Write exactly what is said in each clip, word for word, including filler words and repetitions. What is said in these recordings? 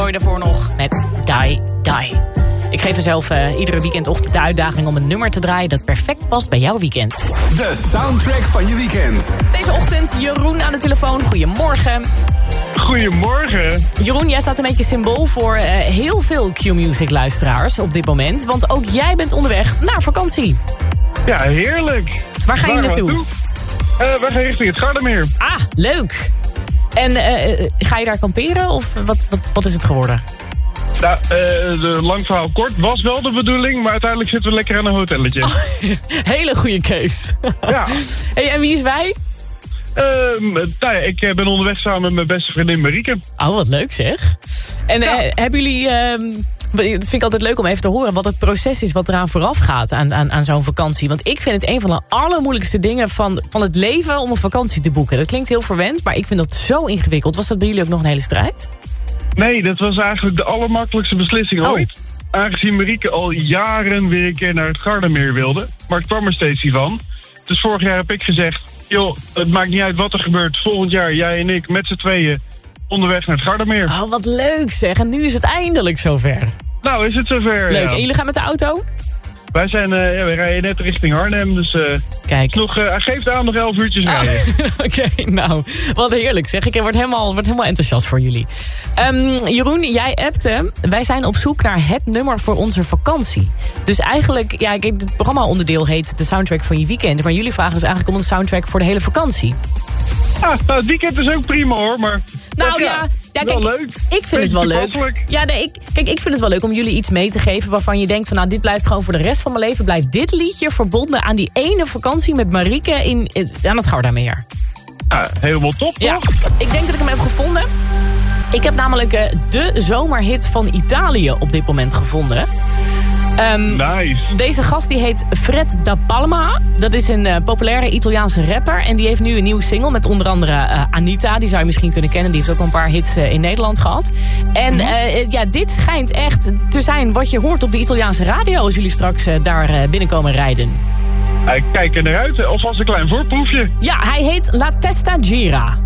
hoor je daarvoor nog met Die Die. Ik geef mezelf uh, iedere weekendochtend de uitdaging om een nummer te draaien dat perfect past bij jouw weekend. De soundtrack van je weekend. Deze ochtend Jeroen aan de telefoon. Goedemorgen. Goedemorgen. Jeroen, jij staat een beetje symbool voor uh, heel veel Q-Music luisteraars op dit moment. Want ook jij bent onderweg naar vakantie. Ja, heerlijk. Waar ga je naartoe? Uh, we gaan richting het Gardameer. Ah, leuk. En uh, ga je daar kamperen of wat, wat, wat is het geworden? Nou, uh, de lang verhaal kort was wel de bedoeling, maar uiteindelijk zitten we lekker aan een hotelletje. Oh, hele goede keus. Ja. Hey, en wie is wij? Uh, nou ja, ik ben onderweg samen met mijn beste vriendin Marieke. Oh, wat leuk zeg. En ja. uh, hebben jullie... Uh, dat vind ik altijd leuk om even te horen wat het proces is wat eraan vooraf gaat aan, aan, aan zo'n vakantie. Want ik vind het een van de allermoeilijkste dingen van, van het leven om een vakantie te boeken. Dat klinkt heel verwend, maar ik vind dat zo ingewikkeld. Was dat bij jullie ook nog een hele strijd? Nee, dat was eigenlijk de allermakkelijkste beslissing oh. ooit. Aangezien Marieke al jaren weer een keer naar het Gardameer wilde. Maar het kwam er steeds niet van. Dus vorig jaar heb ik gezegd, joh, het maakt niet uit wat er gebeurt. Volgend jaar, jij en ik, met z'n tweeën, onderweg naar het Gardameer. Oh, wat leuk zeg. En nu is het eindelijk zover. Nou, is het zover. Leuk. Ja. En jullie gaan met de auto? Wij zijn, uh, ja, we rijden net richting Arnhem, dus uh, Kijk. Nog, uh, geef aan nog elf uurtjes rijden. Ah, Oké, okay, nou, wat heerlijk zeg. Ik word helemaal, word helemaal enthousiast voor jullie. Um, Jeroen, jij appte, wij zijn op zoek naar het nummer voor onze vakantie. Dus eigenlijk, ja, het programma-onderdeel heet de soundtrack van je weekend. Maar jullie vragen dus eigenlijk om de soundtrack voor de hele vakantie. Ah, nou, het weekend is ook prima hoor, maar... Nou ja... ja. Ja, kijk, wel leuk. Ik vind het wel leuk. Ja, nee, ik, kijk, ik vind het wel leuk om jullie iets mee te geven waarvan je denkt van, nou, dit blijft gewoon voor de rest van mijn leven. Blijft dit liedje verbonden aan die ene vakantie met Marieke in, aan het Gardameer. Ah, helemaal top, toch? Ja, ik denk dat ik hem heb gevonden. Ik heb namelijk uh, de zomerhit van Italië op dit moment gevonden. Um, nice. Deze gast die heet Fred Da Palma. Dat is een uh, populaire Italiaanse rapper. En die heeft nu een nieuwe single met onder andere uh, Anita. Die zou je misschien kunnen kennen. Die heeft ook al een paar hits uh, in Nederland gehad. En mm-hmm. uh, ja, dit schijnt echt te zijn wat je hoort op de Italiaanse radio als jullie straks uh, daar uh, binnenkomen rijden. Ik kijk er naar uit. Alvast een klein voorproefje. Ja, hij heet La Testa Gira.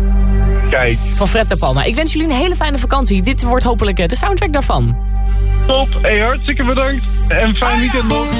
Kijk. Van Fred Da Palma. Ik wens jullie een hele fijne vakantie. Dit wordt hopelijk uh, de soundtrack daarvan. Top. Hey, hartstikke bedankt. En fijn weekend nog.